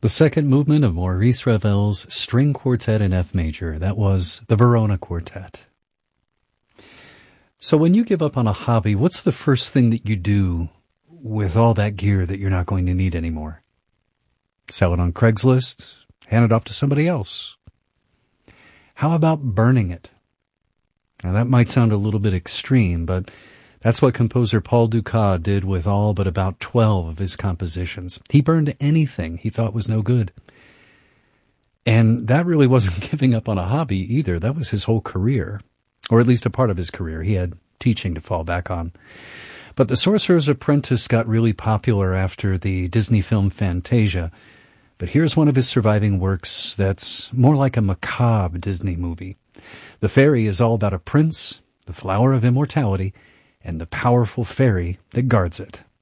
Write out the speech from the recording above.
The second movement of Maurice Ravel's String Quartet in F major. That was the Verona Quartet. So when you give up on a hobby, what's the first thing that you do with all that gear that you're not going to need anymore? Sell it on Craigslist? Hand it off to somebody else? How about burning it? Now that might sound a little bit extreme, but that's what composer Paul Dukas did with all but about 12 of his compositions. He burned anything he thought was no good. And that really wasn't giving up on a hobby either. That was his whole career, or at least a part of his career. He had teaching to fall back on. But The Sorcerer's Apprentice got really popular after the Disney film Fantasia. But here's one of his surviving works that's more like a macabre Disney movie. The Fairy is all about a prince, the flower of immortality, and the powerful fairy that guards it.